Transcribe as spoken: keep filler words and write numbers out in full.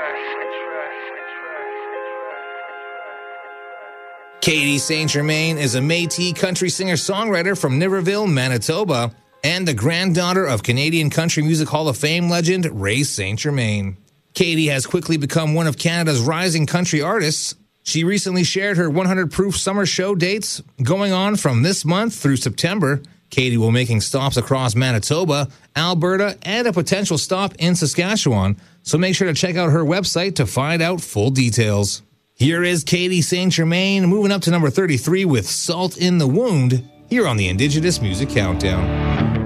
Katie Saint Germain is a Métis country singer-songwriter from Niverville, Manitoba, and the granddaughter of Canadian Country Music Hall of Fame legend Ray Saint Germain. Katie has quickly become one of Canada's rising country artists. She recently shared her one hundred proof summer show dates going on from this month through September. Katie will be making stops across Manitoba, Alberta, and a potential stop in Saskatchewan, so make sure to check out her website to find out full details. Here is Katie Saint Germain moving up to number thirty-three with Salt in the Wound here on the Indigenous Music Countdown.